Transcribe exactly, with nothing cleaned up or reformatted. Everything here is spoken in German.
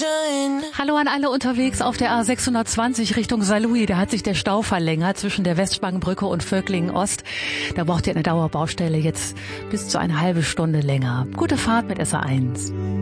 Hallo an alle unterwegs auf der A sechshundertzwanzig Richtung Saarlouis. Da hat sich der Stau verlängert zwischen der Westspangenbrücke und Völklingen Ost. Da braucht ihr eine Dauerbaustelle jetzt bis zu eine halbe Stunde länger. Gute Fahrt mit S A eins.